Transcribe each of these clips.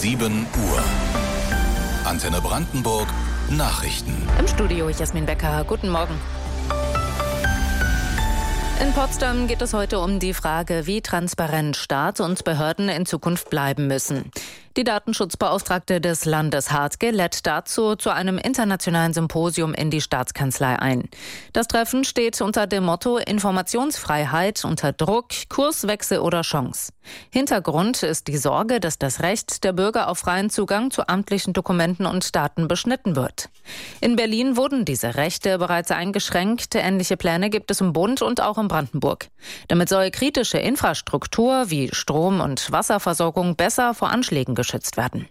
7 Uhr. Antenne Brandenburg Nachrichten. Im Studio Jasmin Becker. Guten Morgen. In Potsdam geht es heute um die Frage, wie transparent Staat und Behörden in Zukunft bleiben müssen. Die Datenschutzbeauftragte des Landes Hartge lädt dazu zu einem internationalen Symposium in die Staatskanzlei ein. Das Treffen steht unter dem Motto Informationsfreiheit unter Druck, Kurswechsel oder Chance. Hintergrund ist die Sorge, dass das Recht der Bürger auf freien Zugang zu amtlichen Dokumenten und Daten beschnitten wird. In Berlin wurden diese Rechte bereits eingeschränkt. Ähnliche Pläne gibt es im Bund und auch in Brandenburg. Damit soll kritische Infrastruktur wie Strom- und Wasserversorgung besser vor Anschlägen geschützt werden.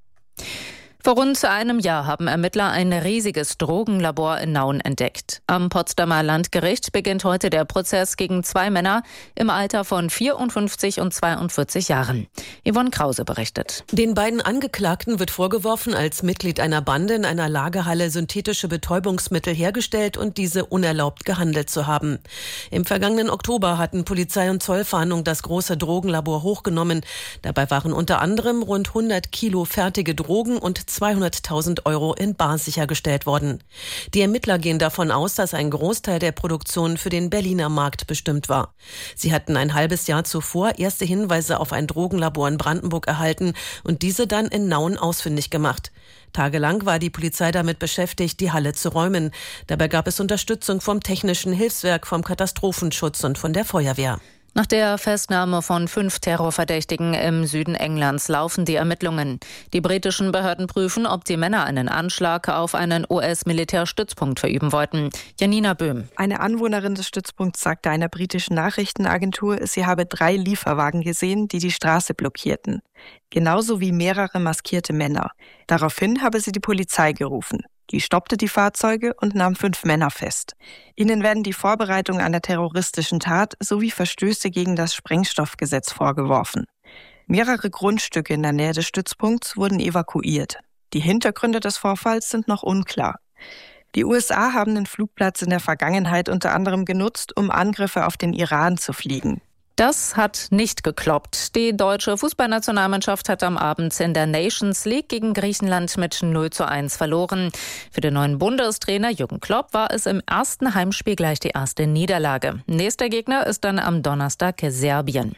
Vor rund einem Jahr haben Ermittler ein riesiges Drogenlabor in Nauen entdeckt. Am Potsdamer Landgericht beginnt heute der Prozess gegen 2 Männer im Alter von 54 und 42 Jahren. Yvonne Krause berichtet. Den beiden Angeklagten wird vorgeworfen, als Mitglied einer Bande in einer Lagerhalle synthetische Betäubungsmittel hergestellt und diese unerlaubt gehandelt zu haben. Im vergangenen Oktober hatten Polizei und Zollfahndung das große Drogenlabor hochgenommen. Dabei waren unter anderem rund 100 Kilo fertige Drogen und 200.000 € in bar sichergestellt worden. Die Ermittler gehen davon aus, dass ein Großteil der Produktion für den Berliner Markt bestimmt war. Sie hatten ein halbes Jahr zuvor erste Hinweise auf ein Drogenlabor in Brandenburg erhalten und diese dann in Nauen ausfindig gemacht. Tagelang war die Polizei damit beschäftigt, die Halle zu räumen. Dabei gab es Unterstützung vom Technischen Hilfswerk, vom Katastrophenschutz und von der Feuerwehr. Nach der Festnahme von 5 Terrorverdächtigen im Süden Englands laufen die Ermittlungen. Die britischen Behörden prüfen, ob die Männer einen Anschlag auf einen US-Militärstützpunkt verüben wollten. Janina Böhm. Eine Anwohnerin des Stützpunkts sagte einer britischen Nachrichtenagentur, sie habe 3 Lieferwagen gesehen, die die Straße blockierten. Genauso wie mehrere maskierte Männer. Daraufhin habe sie die Polizei gerufen. Die stoppte die Fahrzeuge und nahm 5 Männer fest. Ihnen werden die Vorbereitung einer terroristischen Tat sowie Verstöße gegen das Sprengstoffgesetz vorgeworfen. Mehrere Grundstücke in der Nähe des Stützpunkts wurden evakuiert. Die Hintergründe des Vorfalls sind noch unklar. Die USA haben den Flugplatz in der Vergangenheit unter anderem genutzt, um Angriffe auf den Iran zu fliegen. Das hat nicht geklappt. Die deutsche Fußballnationalmannschaft hat am Abend in der Nations League gegen Griechenland mit 0:1 verloren. Für den neuen Bundestrainer Jürgen Klopp war es im ersten Heimspiel gleich die erste Niederlage. Nächster Gegner ist dann am Donnerstag Serbien.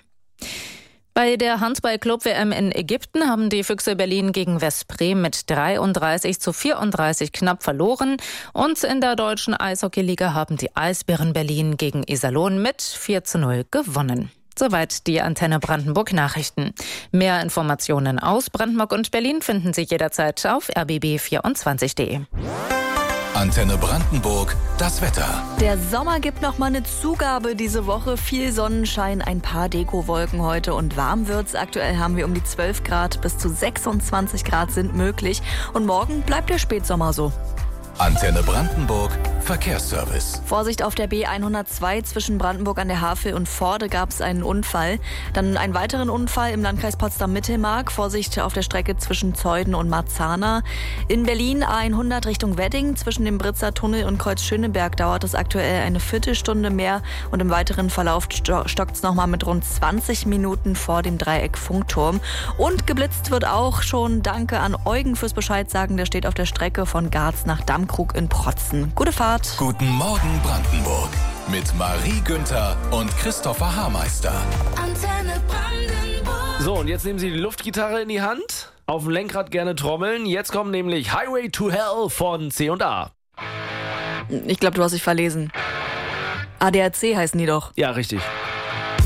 Bei der Handball-Club-WM in Ägypten haben die Füchse Berlin gegen Westbrem mit 33:34 knapp verloren. Und in der deutschen Eishockeyliga haben die Eisbären Berlin gegen Iserlohn mit 4:0 gewonnen. Soweit die Antenne Brandenburg Nachrichten. Mehr Informationen aus Brandenburg und Berlin finden Sie jederzeit auf rbb24.de. Antenne Brandenburg, das Wetter. Der Sommer gibt noch mal eine Zugabe diese Woche. Viel Sonnenschein, ein paar Dekowolken heute und warm wird's. Aktuell haben wir um die 12 Grad, bis zu 26 Grad sind möglich. Und morgen bleibt der Spätsommer so. Antenne Brandenburg, Verkehrsservice. Vorsicht auf der B102 zwischen Brandenburg an der Havel und Vorde gab es einen Unfall. Dann einen weiteren Unfall im Landkreis Potsdam-Mittelmark. Vorsicht auf der Strecke zwischen Zeuthen und Marzahn. In Berlin A100 Richtung Wedding. Zwischen dem Britzer Tunnel und Kreuz Schöneberg dauert es aktuell eine Viertelstunde mehr. Und im weiteren Verlauf stockt es nochmal mit rund 20 Minuten vor dem Dreieck Funkturm. Und geblitzt wird auch schon. Danke an Eugen fürs Bescheid sagen. Der steht auf der Strecke von Garz nach Dammkrug in Protzen. Gute Fahrt. Guten Morgen Brandenburg mit Marie Günther und Christopher Haarmeister. Antenne Brandenburg. So, und jetzt nehmen Sie die Luftgitarre in die Hand, auf dem Lenkrad gerne trommeln. Jetzt kommt nämlich Highway to Hell von C&A. Ich glaube, du hast dich verlesen. ADAC heißen die doch. Ja, richtig.